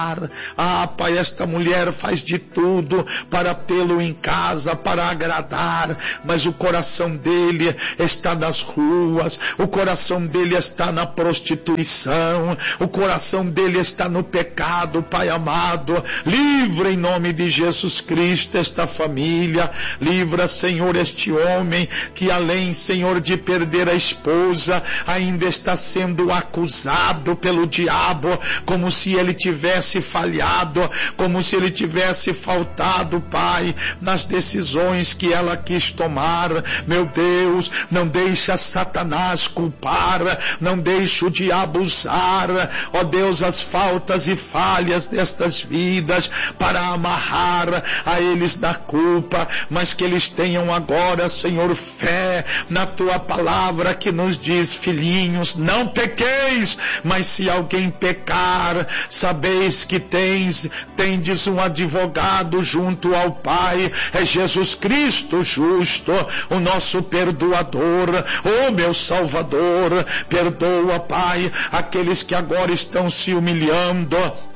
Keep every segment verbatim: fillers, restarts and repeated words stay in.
Ah, Pai, esta mulher faz de tudo para tê-lo em casa, para agradar, mas o coração dele está nas ruas, o coração dele está na prostituição, o coração dele está no pecado. Pai amado, livra em nome de Jesus Cristo esta família, livra, Senhor, este homem que além, Senhor, de perder a esposa, ainda está sendo acusado pelo diabo, como se ele tivesse falhado, como se ele tivesse faltado, Pai, nas decisões que ela quis tomar. Meu Deus, não deixa Satanás culpar, não deixa o diabo usar, ó Deus, as faltas e falhas destas vidas para amarrar a eles da culpa, mas que eles tenham agora, Senhor, fé na tua palavra que nos diz: filhinhos, não pequeis, mas se alguém pecar, sabeis que tens, tendes um advogado junto ao Pai, é Jesus Cristo justo, o nosso perdoador. Oh, meu Salvador, perdoa, Pai, aqueles que agora estão se humilhando,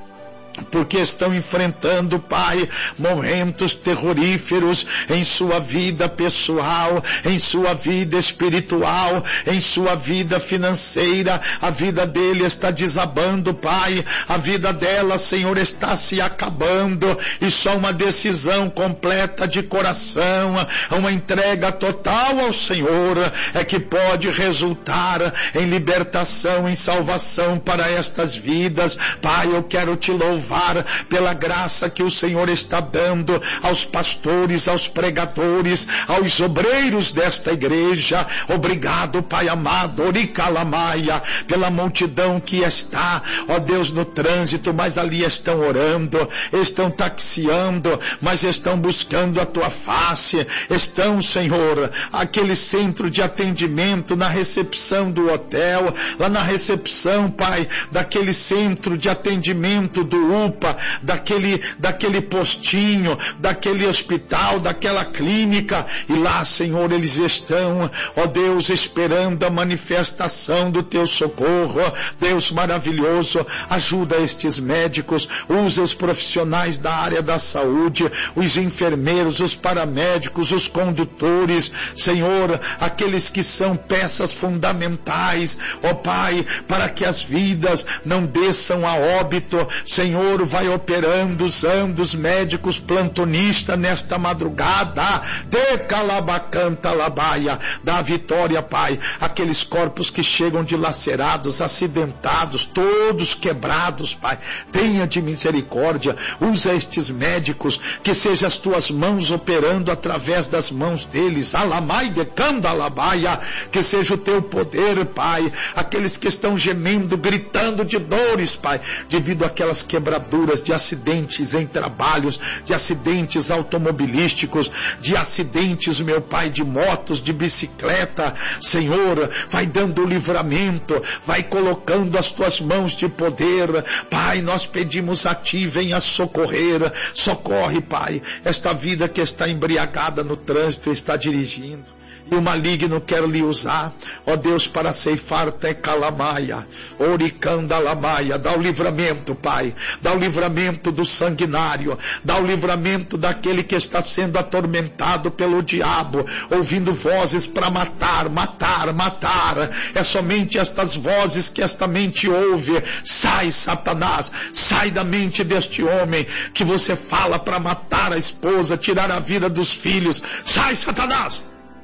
porque estão enfrentando, Pai, momentos terroríferos em sua vida pessoal, em sua vida espiritual, em sua vida financeira. A vida dele está desabando, Pai, a vida dela, Senhor, está se acabando, e só uma decisão completa de coração, uma entrega total ao Senhor é que pode resultar em libertação, em salvação para estas vidas. Pai, eu quero te louvar pela graça que o Senhor está dando aos pastores, aos pregadores, aos obreiros desta igreja. Obrigado, Pai amado, Oricalamaia, pela multidão que está, ó Deus, no trânsito, mas ali estão orando, estão taxiando, mas estão buscando a tua face. Estão, Senhor, aquele centro de atendimento na recepção do hotel, lá na recepção, Pai, daquele centro de atendimento do U P A, daquele, daquele postinho, daquele hospital, daquela clínica, e lá, Senhor, eles estão, ó Deus, esperando a manifestação do teu socorro. Deus maravilhoso, ajuda estes médicos, usa os profissionais da área da saúde, os enfermeiros, os paramédicos, os condutores, Senhor, aqueles que são peças fundamentais, ó Pai, para que as vidas não desçam a óbito. Senhor, vai operando, usando os médicos plantonistas nesta madrugada. Te calabacanta labaia, dá vitória, Pai, aqueles corpos que chegam dilacerados, acidentados, todos quebrados, Pai, tenha de misericórdia, usa estes médicos, que seja as tuas mãos operando através das mãos deles, alamai de candalabaia, que seja o teu poder, Pai, aqueles que estão gemendo, gritando de dores, Pai, devido àquelas quebraduras de acidentes em trabalhos, de acidentes automobilísticos, de acidentes, meu Pai, de motos, de bicicleta. Senhor, vai dando livramento, vai colocando as tuas mãos de poder. Pai, nós pedimos a ti, venha socorrer, socorre, Pai, esta vida que está embriagada no trânsito, está dirigindo, e o maligno quer lhe usar, ó Deus, para ceifar te calamaia, oricandalamaia. Dá o livramento, Pai, dá o livramento do sanguinário, dá o livramento daquele que está sendo atormentado pelo diabo, ouvindo vozes para matar, matar, matar. É somente estas vozes que esta mente ouve. Sai, Satanás, sai da mente deste homem que você fala para matar a esposa, tirar a vida dos filhos. Sai, Satanás!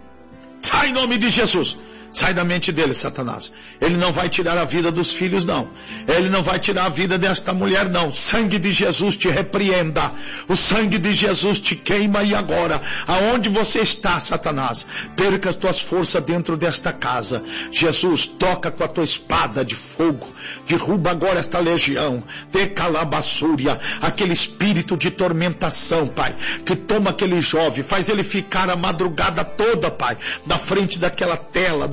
Sai em nome de Jesus. Sai da mente dele, Satanás. Ele não vai tirar a vida dos filhos, não. Ele não vai tirar a vida desta mulher, não. O sangue de Jesus te repreenda. O sangue de Jesus te queima. E agora, aonde você está, Satanás, perca as tuas forças dentro desta casa. Jesus, toca com a tua espada de fogo. Derruba agora esta legião de calabaçúria, aquele espírito de tormentação, Pai, que toma aquele jovem, faz ele ficar a madrugada toda, Pai, na frente daquela tela, da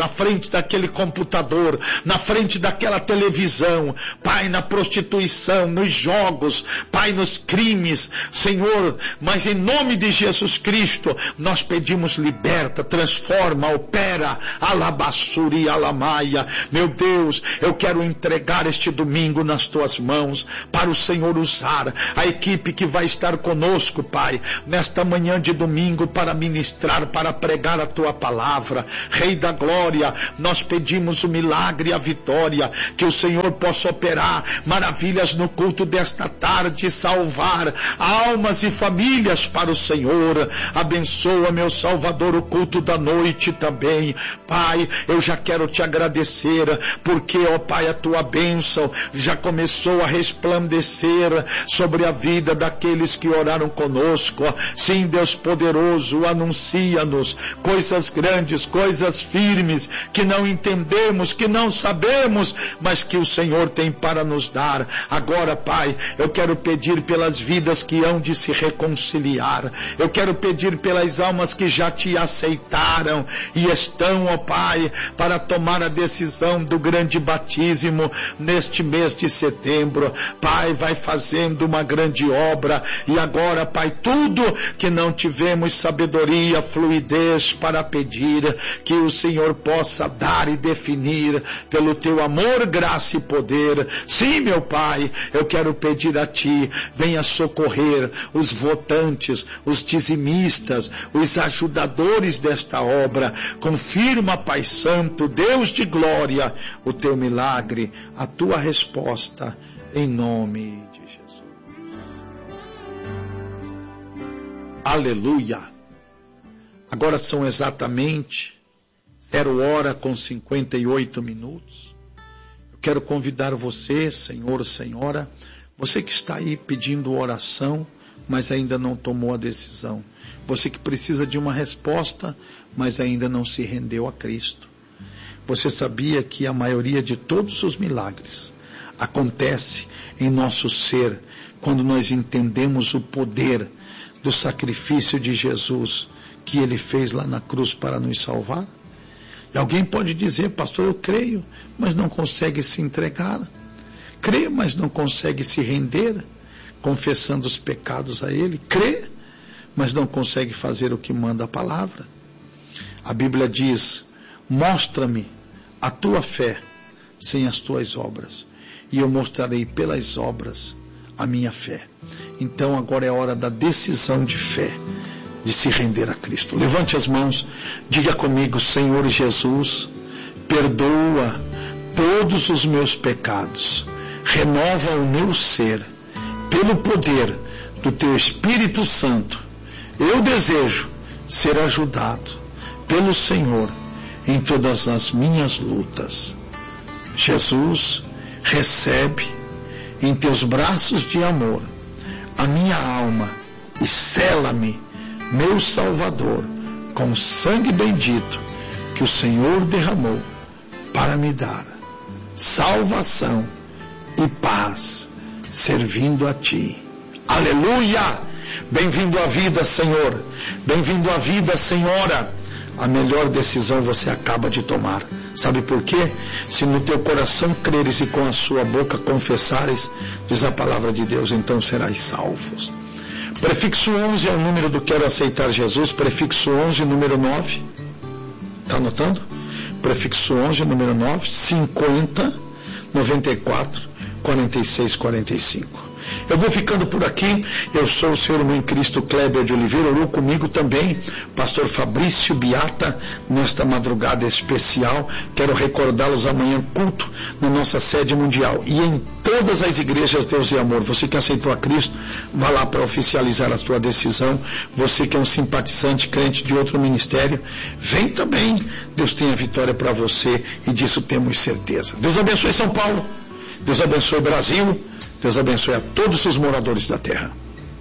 na frente daquele computador, na frente daquela televisão, Pai, na prostituição, nos jogos, Pai, nos crimes, Senhor, mas em nome de Jesus Cristo, nós pedimos liberta, transforma, opera, alabassuri, alamaia. Meu Deus, eu quero entregar este domingo nas tuas mãos, para o Senhor usar a equipe que vai estar conosco, Pai, nesta manhã de domingo, para ministrar, para pregar a tua palavra. Rei da glória, nós pedimos o milagre e a vitória, que o Senhor possa operar maravilhas no culto desta tarde, salvar almas e famílias para o Senhor. Abençoa, meu Salvador, o culto da noite também. Pai, eu já quero te agradecer, porque, ó Pai, a tua bênção já começou a resplandecer sobre a vida daqueles que oraram conosco. Sim, Deus poderoso, anuncia-nos coisas grandes, coisas firmes, que não entendemos, que não sabemos, mas que o Senhor tem para nos dar. Agora, Pai, eu quero pedir pelas vidas que hão de se reconciliar. Eu quero pedir pelas almas que já te aceitaram e estão, ó Pai, para tomar a decisão do grande batismo neste mês de setembro. Pai, vai fazendo uma grande obra. E agora, Pai, tudo que não tivemos sabedoria, fluidez para pedir, que o Senhor possa dar e definir pelo teu amor, graça e poder. Sim, meu Pai, eu quero pedir a ti, venha socorrer os votantes, os dizimistas, os ajudadores desta obra. Confirma, Pai Santo, Deus de glória, o teu milagre, a tua resposta, em nome de Jesus. Aleluia. Agora são exatamente zero hora com cinquenta e oito minutos. Eu quero convidar você, Senhor, Senhora, você que está aí pedindo oração, mas ainda não tomou a decisão. Você que precisa de uma resposta, mas ainda não se rendeu a Cristo. Você sabia que a maioria de todos os milagres acontece em nosso ser quando nós entendemos o poder do sacrifício de Jesus que Ele fez lá na cruz para nos salvar? E alguém pode dizer, pastor, eu creio, mas não consegue se entregar. Crê, mas não consegue se render, confessando os pecados a Ele. Crê, mas não consegue fazer o que manda a palavra. A Bíblia diz, mostra-me a tua fé sem as tuas obras, e eu mostrarei pelas obras a minha fé. Então agora é a hora da decisão de fé, de se render a Cristo. Levante as mãos, diga comigo, Senhor Jesus, perdoa todos os meus pecados, renova o meu ser, pelo poder do teu Espírito Santo. Eu desejo ser ajudado pelo Senhor em todas as minhas lutas. Jesus, recebe em teus braços de amor a minha alma e sela-me, meu Salvador, com o sangue bendito que o Senhor derramou para me dar salvação e paz, servindo a ti. Aleluia! Bem-vindo à vida, Senhor. Bem-vindo à vida, Senhora. A melhor decisão você acaba de tomar. Sabe por quê? Se no teu coração creres e com a sua boca confessares, diz a palavra de Deus, então serás salvos. Prefixo onze é o número do quero aceitar Jesus. Prefixo onze, número nove. Está anotando? Prefixo onze, número nove, cinquenta, noventa e quatro, quarenta e seis, quarenta e cinco. Eu vou ficando por aqui. Eu sou o seu irmão em Cristo, Kleber de Oliveira. Orou comigo também pastor Fabrício Biata nesta madrugada especial. Quero recordá-los amanhã culto na nossa sede mundial e em todas as igrejas Deus e Amor. Você que aceitou a Cristo, vá lá para oficializar a sua decisão. Você que é um simpatizante, crente de outro ministério, vem também. Deus tem a vitória para você e disso temos certeza. Deus abençoe São Paulo, Deus abençoe o Brasil, Deus abençoe a todos os moradores da terra.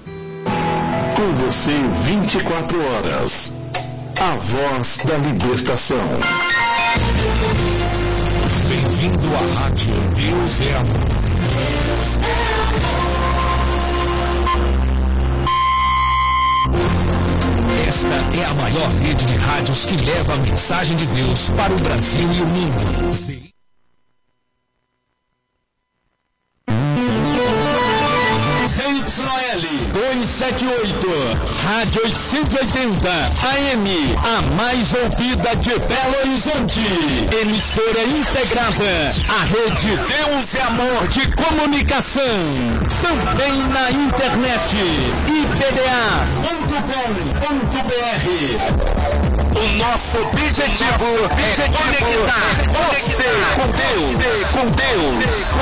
Com você vinte e quatro horas. A voz da libertação. Bem-vindo à rádio Deus é Amor. Esta é a maior rede de rádios que leva a mensagem de Deus para o Brasil e o mundo. C Y L duzentos e setenta e oito, Rádio oitocentos e oitenta, A M, a mais ouvida de Belo Horizonte. Emissora integrada, a rede Deus é Amor de Comunicação. Também na internet, i p d a ponto com ponto b r. O nosso objetivo, objetivo é conectar você com Deus, com Deus.